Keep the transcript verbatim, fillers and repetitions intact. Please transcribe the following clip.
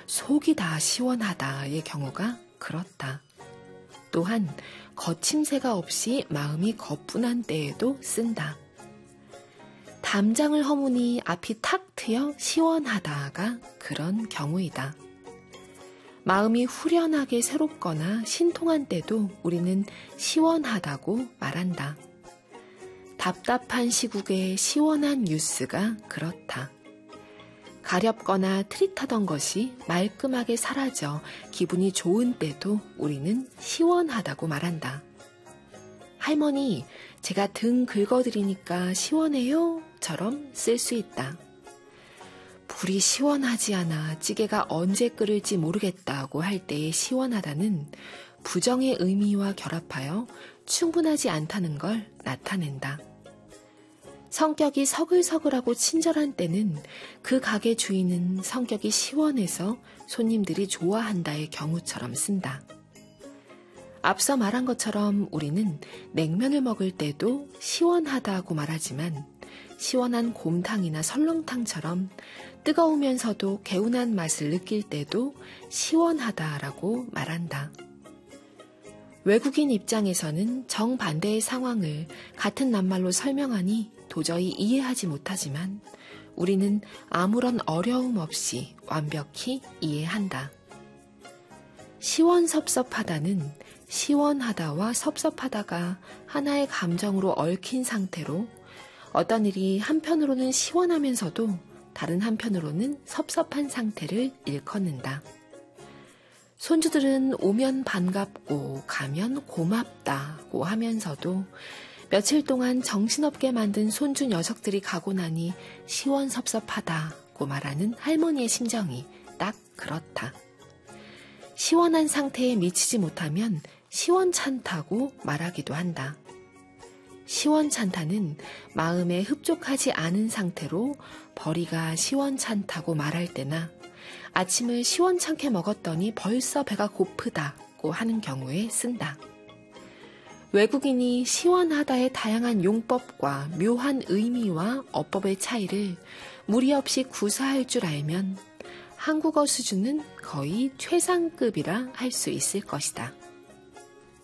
속이 다 시원하다의 경우가 그렇다. 또한 거침새가 없이 마음이 거뿐한 때에도 쓴다. 담장을 허무니 앞이 탁 트여 시원하다가 그런 경우이다. 마음이 후련하게 새롭거나 신통한 때도 우리는 시원하다고 말한다. 답답한 시국에 시원한 뉴스가 그렇다. 가렵거나 트릿하던 것이 말끔하게 사라져 기분이 좋은 때도 우리는 시원하다고 말한다. 할머니, 제가 등 긁어드리니까 시원해요? 처럼 쓸 수 있다. 불이 시원하지 않아 찌개가 언제 끓을지 모르겠다고 할 때의 시원하다는 부정의 의미와 결합하여 충분하지 않다는 걸 나타낸다. 성격이 서글서글하고 친절한 때는 그 가게 주인은 성격이 시원해서 손님들이 좋아한다의 경우처럼 쓴다. 앞서 말한 것처럼 우리는 냉면을 먹을 때도 시원하다고 말하지만 시원한 곰탕이나 설렁탕처럼 뜨거우면서도 개운한 맛을 느낄 때도 시원하다라고 말한다. 외국인 입장에서는 정반대의 상황을 같은 낱말로 설명하니 도저히 이해하지 못하지만 우리는 아무런 어려움 없이 완벽히 이해한다. 시원섭섭하다는 시원하다와 섭섭하다가 하나의 감정으로 얽힌 상태로 어떤 일이 한편으로는 시원하면서도 다른 한편으로는 섭섭한 상태를 일컫는다. 손주들은 오면 반갑고 가면 고맙다고 하면서도 며칠 동안 정신없게 만든 손주 녀석들이 가고 나니 시원섭섭하다고 말하는 할머니의 심정이 딱 그렇다. 시원한 상태에 미치지 못하면 시원찮다고 말하기도 한다. 시원찮다는 마음에 흡족하지 않은 상태로 벌이가 시원찮다고 말할 때나 아침을 시원찮게 먹었더니 벌써 배가 고프다고 하는 경우에 쓴다. 외국인이 시원하다의 다양한 용법과 묘한 의미와 어법의 차이를 무리 없이 구사할 줄 알면 한국어 수준은 거의 최상급이라 할 수 있을 것이다.